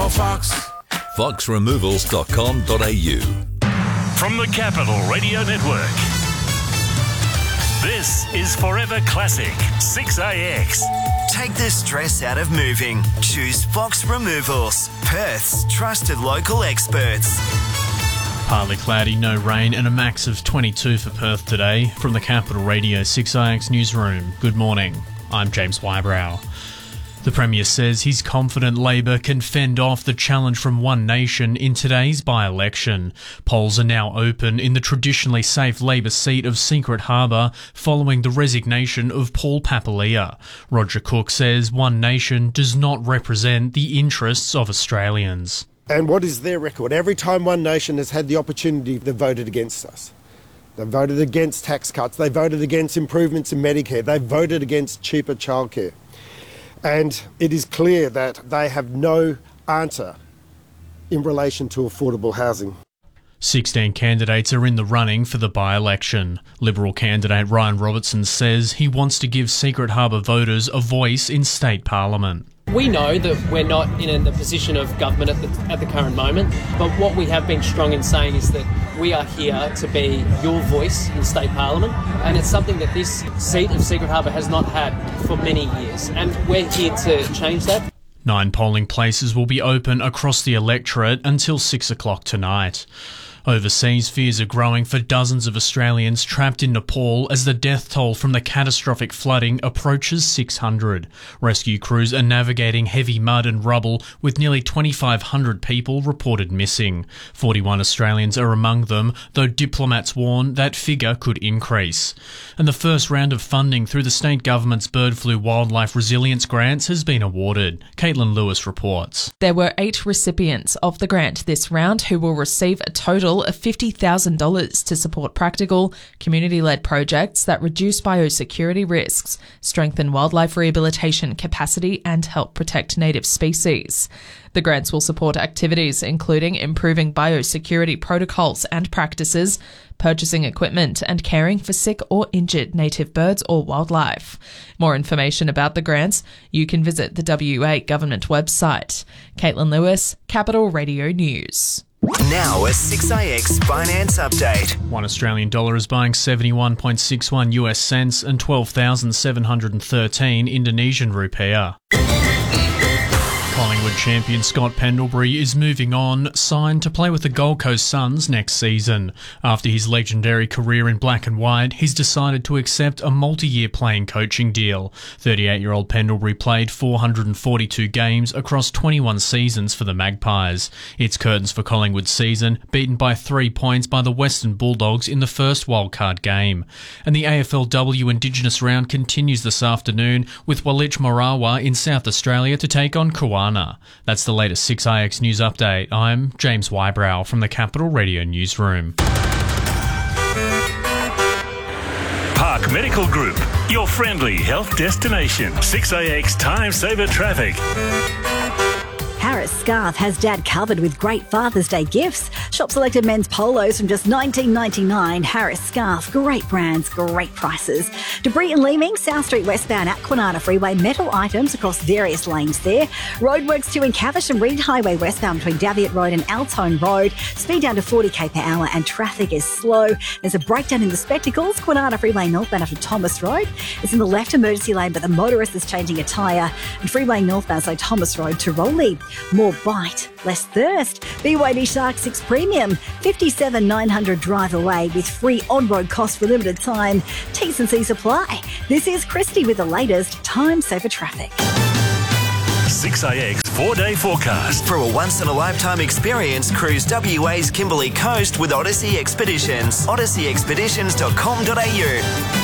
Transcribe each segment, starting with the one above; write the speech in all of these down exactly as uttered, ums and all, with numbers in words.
call Fox. fox removals dot com dot a u. From the Capital Radio Network, this is Forever Classic six A X. Take the stress out of moving. Choose Fox Removals, Perth's trusted local experts. Partly cloudy, no rain, and a max of twenty-two for Perth today. From the Capital Radio six A X newsroom, good morning. I'm James Wybrow. The Premier says he's confident Labor can fend off the challenge from One Nation in today's by-election. Polls are now open in the traditionally safe Labor seat of Secret Harbour following the resignation of Paul Papalia. Roger Cook says One Nation does not represent the interests of Australians. And what is their record? Every time One Nation has had the opportunity, they've voted against us. They voted against tax cuts. They voted against improvements in Medicare. They voted against cheaper childcare. And it is clear that they have no answer in relation to affordable housing. sixteen candidates are in the running for the by-election. Liberal candidate Ryan Robertson says he wants to give Secret Harbour voters a voice in state parliament. We know that we're not in the position of government at the, at the current moment, but what we have been strong in saying is that we are here to be your voice in state parliament, and it's something that this seat of Secret Harbour has not had for many years, and we're here to change that. Nine polling places will be open across the electorate until six o'clock tonight. Overseas, fears are growing for dozens of Australians trapped in Nepal as the death toll from the catastrophic flooding approaches six hundred. Rescue crews are navigating heavy mud and rubble with nearly twenty-five hundred people reported missing. forty-one Australians are among them, though diplomats warn that figure could increase. And the first round of funding through the state government's bird flu wildlife resilience grants has been awarded. Caitlin Lewis reports. There were eight recipients of the grant this round who will receive a total of fifty thousand dollars to support practical, community-led projects that reduce biosecurity risks, strengthen wildlife rehabilitation capacity and help protect native species. The grants will support activities including improving biosecurity protocols and practices, purchasing equipment and caring for sick or injured native birds or wildlife. More information about the grants, you can visit the W A government website. Caitlin Lewis, Capital Radio News. Now a six A X finance update. One Australian dollar is buying seventy-one point six one U S cents and twelve thousand seven hundred thirteen Indonesian rupiah. Collingwood champion Scott Pendlebury is moving on, signed to play with the Gold Coast Suns next season. After his legendary career in black and white, he's decided to accept a multi-year playing coaching deal. thirty-eight-year-old Pendlebury played four hundred forty-two games across twenty-one seasons for the Magpies. It's curtains for Collingwood's season, beaten by three points by the Western Bulldogs in the first wildcard game. And the A F L W Indigenous round continues this afternoon with Walich Morawa in South Australia to take on Kawana. That's the latest six A X news update. I'm James Wybrow from the Capital Radio newsroom. Park Medical Group, your friendly health destination. six A X Time Saver Traffic. Harris Scarf has Dad covered with great Father's Day gifts. Shop selected men's polos from just nineteen ninety-nine. Harris Scarf, great brands, great prices. Debris and Leeming, South Street westbound at Kwinana Freeway. Metal items across various lanes there. Roadworks too in Cavish and Reed Highway westbound between Davitt Road and Altone Road. Speed down to forty k per hour and traffic is slow. There's a breakdown in the Spectacles. Kwinana Freeway northbound after Thomas Road. It's in the left emergency lane, but the motorist is changing a tyre. And Freeway northbound, so Thomas Road to Rowley. More bite, less thirst. B Y D Shark six Premium, fifty-seven nine hundred drive away with free on-road cost for limited time. T's and C's apply. This is Christy with the latest Time Saver Traffic. six A X four-day forecast. For a once-in-a-lifetime experience, cruise W A's Kimberley Coast with Odyssey Expeditions. odyssey expeditions dot com dot a u.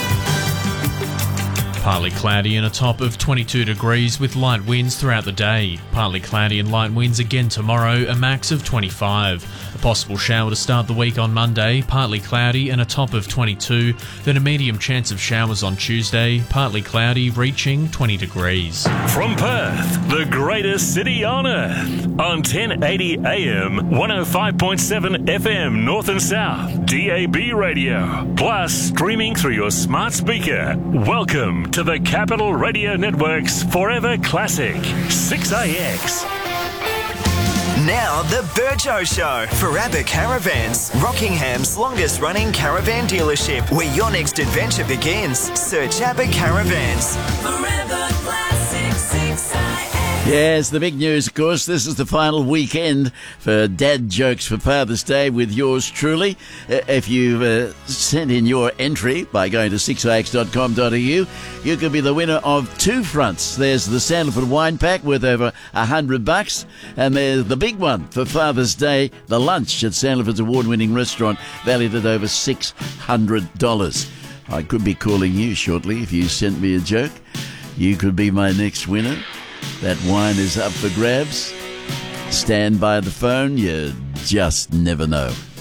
Partly cloudy and a top of twenty-two degrees with light winds throughout the day. Partly cloudy and light winds again tomorrow, a max of twenty-five. A possible shower to start the week on Monday, partly cloudy and a top of twenty-two. Then a medium chance of showers on Tuesday, partly cloudy, reaching twenty degrees. From Perth, the greatest city on earth. On ten eighty A M, one oh five point seven F M North and South, D A B radio. Plus streaming through your smart speaker. Welcome to the Capital Radio Network's Forever Classic six A X. now the Burjo Show for Abbott Caravans, Rockingham's longest running caravan dealership, where your next adventure begins. Search Abbott Caravans. Forever Classic six I X. Yes, the big news, of course, this is the final weekend for Dad Jokes for Father's Day with yours truly. If you've uh, sent in your entry by going to six i x dot com dot a u, you could be the winner of two fronts. There's the Sandalford Wine Pack worth over a hundred bucks, and there's the big one for Father's Day, the lunch at Sandalford's award-winning restaurant, valued at over six hundred dollars. I could be calling you shortly if you sent me a joke. You could be my next winner. That wine is up for grabs. Stand by the phone, you just never know.